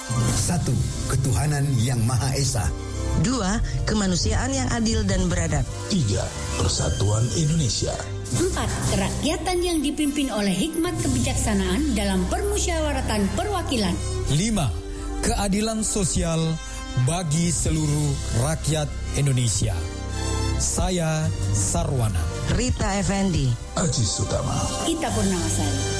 1. Ketuhanan yang Maha Esa. 2. Kemanusiaan yang adil dan beradab. 3. Persatuan Indonesia. 4. Kerakyatan yang dipimpin oleh hikmat kebijaksanaan dalam permusyawaratan perwakilan. 5. Keadilan sosial bagi seluruh rakyat Indonesia. Saya Sarwana. Rita Effendi. Aji Sutama. Ita Purnamasari.